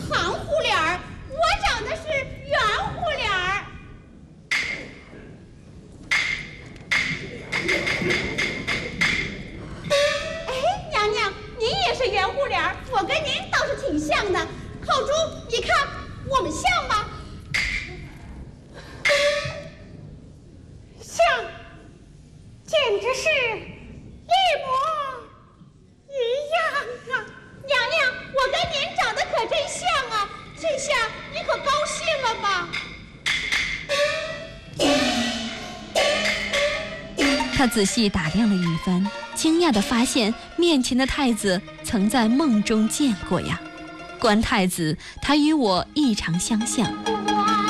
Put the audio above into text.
长胡脸儿，我长的是圆胡脸儿。哎，娘娘，您也是圆胡脸儿，我跟您倒是挺像的。浩珠，你看我们像吗？像，简直是一模一样啊！娘娘，我跟您长得可真像啊！这下你可高兴了吧？ 他仔细打量了一番，惊讶地发现面前的太子曾在梦中见过呀。观太子，他与我异常相像。